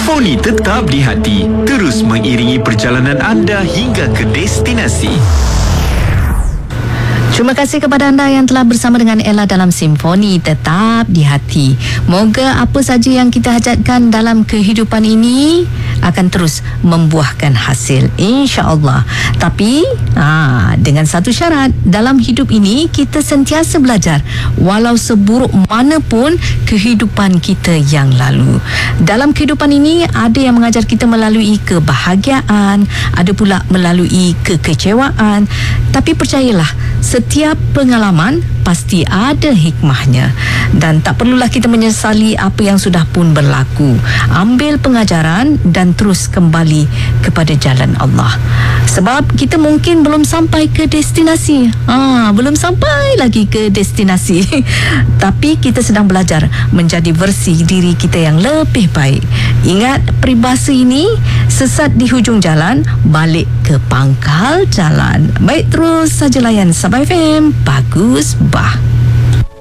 Simfoni tetap di hati, terus mengiringi perjalanan anda hingga ke destinasi. Terima kasih kepada anda yang telah bersama dengan Ella dalam Simfoni Tetap di Hati. Moga apa saja yang kita hajatkan dalam kehidupan ini akan terus membuahkan hasil, insya-Allah. Tapi dengan satu syarat, dalam hidup ini kita sentiasa belajar walau seburuk manapun kehidupan kita yang lalu. Dalam kehidupan ini ada yang mengajar kita melalui kebahagiaan, ada pula melalui kekecewaan. Tapi percayalah, setiap pengalaman pasti ada hikmahnya dan tak perlulah kita menyesali apa yang sudah pun berlaku. Ambil pengajaran dan terus kembali kepada jalan Allah. Sebab kita mungkin belum sampai ke destinasi. Belum sampai lagi ke destinasi. Tapi kita sedang belajar menjadi versi diri kita yang lebih baik. Ingat peribahasa ini, sesat di hujung jalan, balik ke pangkal jalan. Baik, terus saja layan Sabah FM. Bagus bah.